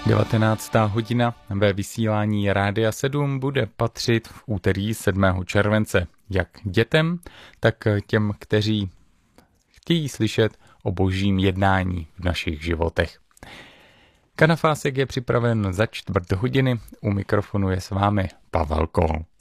19. hodina ve vysílání Rádia 7 bude patřit v úterý 7. července. Jak dětem, tak těm, kteří chtějí slyšet o božím jednání v našich životech. Kanafásek je připraven za 4 hodiny, u mikrofonu je s vámi Pavel Kohl.